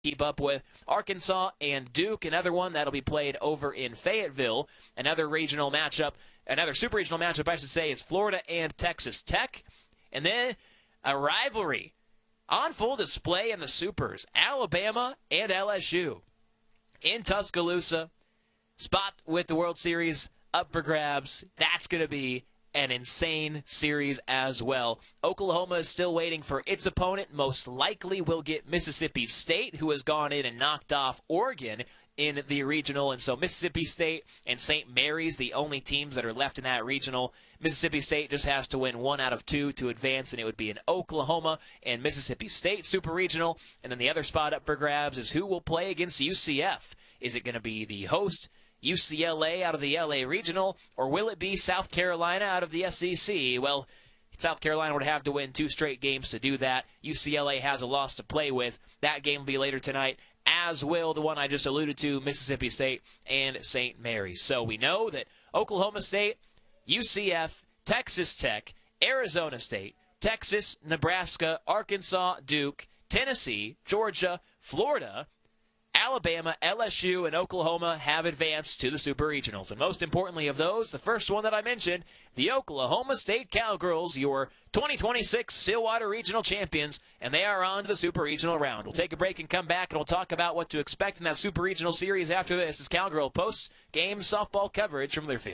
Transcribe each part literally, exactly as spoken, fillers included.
keep up with. Arkansas and Duke, another one that'll be played over in Fayetteville. Another regional matchup, another super regional matchup, I should say, is Florida and Texas Tech. And then a rivalry on full display in the Supers, Alabama and L S U. In Tuscaloosa, spot with the World Series up for grabs. That's going to be an insane series as well. Oklahoma is still waiting for its opponent. Most likely will get Mississippi State, who has gone in and knocked off Oregon in the regional. And so Mississippi State and Saint Mary's, the only teams that are left in that regional. Mississippi State just has to win one out of two to advance, and it would be an Oklahoma and Mississippi State super regional. And then the other spot up for grabs is who will play against U C F. Is it going to be the host, U C L A out of the L A Regional, or will it be South Carolina out of the S E C? Well, South Carolina would have to win two straight games to do that. U C L A has a loss to play with. That game will be later tonight, as will the one I just alluded to, Mississippi State and Saint Mary's. So we know that Oklahoma State, U C F, Texas Tech, Arizona State, Texas, Nebraska, Arkansas, Duke, Tennessee, Georgia, Florida, Alabama, L S U, and Oklahoma have advanced to the Super Regionals. And most importantly of those, the first one that I mentioned, the Oklahoma State Cowgirls, your twenty twenty-six Stillwater Regional Champions, and they are on to the Super Regional round. We'll take a break and come back, and we'll talk about what to expect in that Super Regional series after this as Cowgirl posts game softball coverage from Learfield.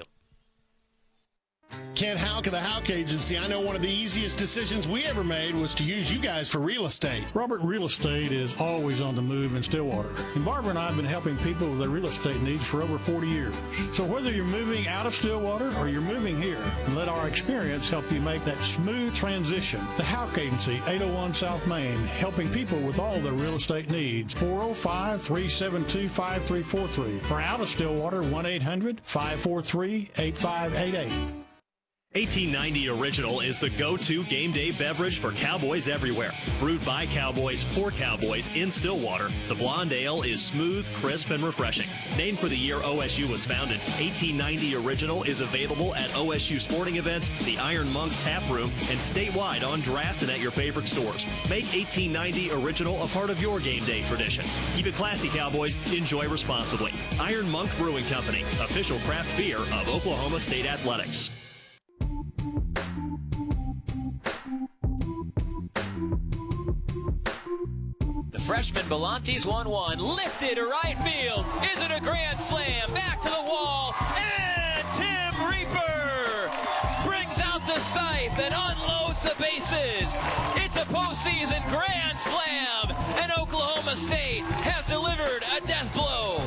Ken Houck of the Houck Agency. I know one of the easiest decisions we ever made was to use you guys for real estate. Robert Real Estate is always on the move in Stillwater. And Barbara and I have been helping people with their real estate needs for over forty years. So whether you're moving out of Stillwater or you're moving here, let our experience help you make that smooth transition. The Houck Agency, eight oh one South Main, helping people with all their real estate needs. four oh five, three seven two, five three four three. Or out of Stillwater, one eight hundred, five four three, eight five eight eight. eighteen ninety Original is the go-to game day beverage for Cowboys everywhere. Brewed by Cowboys for Cowboys in Stillwater, the blonde ale is smooth, crisp, and refreshing. Named for the year O S U was founded, eighteen ninety Original is available at O S U sporting events, the Iron Monk Tap Room, and statewide on draft and at your favorite stores. Make eighteen ninety Original a part of your game day tradition. Keep it classy, Cowboys. Enjoy responsibly. Iron Monk Brewing Company, official craft beer of Oklahoma State Athletics. The freshman Belantes one one, lifted to right field. Is it a grand slam? Back to the wall, and Tim Reaper brings out the scythe and unloads the bases. It's a postseason grand slam, and Oklahoma State has delivered a death blow.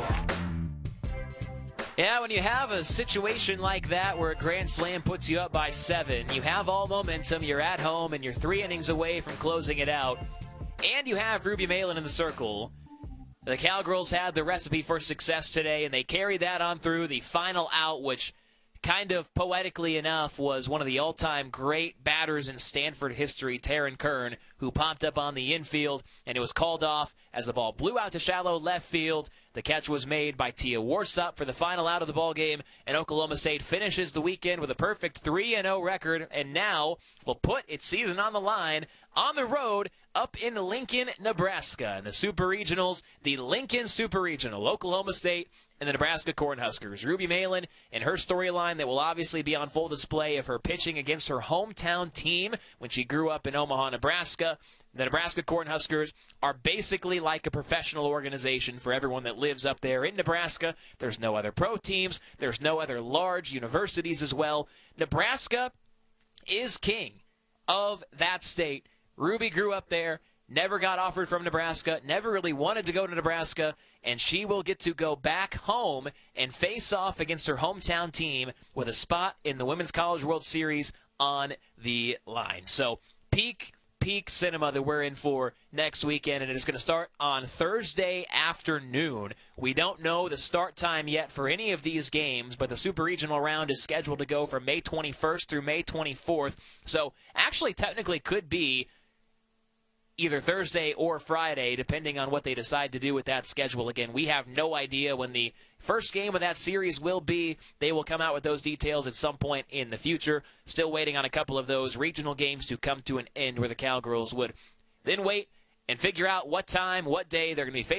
Yeah, when you have a situation like that where a grand slam puts you up by seven, you have all momentum, you're at home, and you're three innings away from closing it out, and you have Ruby Malin in the circle. The Cowgirls had the recipe for success today, and they carried that on through the final out, which kind of poetically enough was one of the all-time great batters in Stanford history, Taryn Kern, who popped up on the infield, and it was called off as the ball blew out to shallow left field. The catch was made by Tia Warsop for the final out of the ball game, and Oklahoma State finishes the weekend with a perfect three and oh record, and now will put its season on the line on the road up in Lincoln, Nebraska. In the Super Regionals, the Lincoln Super Regional, Oklahoma State and the Nebraska Cornhuskers. Ruby Malin and her storyline that will obviously be on full display of her pitching against her hometown team when she grew up in Omaha, Nebraska. The Nebraska Cornhuskers are basically like a professional organization for everyone that lives up there in Nebraska. There's no other pro teams. There's no other large universities as well. Nebraska is king of that state. Ruby grew up there, never got offered from Nebraska, never really wanted to go to Nebraska, and she will get to go back home and face off against her hometown team with a spot in the Women's College World Series on the line. So peak peak cinema that we're in for next weekend, and it is going to start on Thursday afternoon. We don't know the start time yet for any of these games, but the Super Regional round is scheduled to go from May twenty-first through May twenty-fourth. So actually technically could be either Thursday or Friday, depending on what they decide to do with that schedule. Again, we have no idea when the first game of that series will be. They will come out with those details at some point in the future. Still waiting on a couple of those regional games to come to an end where the Cowgirls would then wait and figure out what time, what day they're going to be facing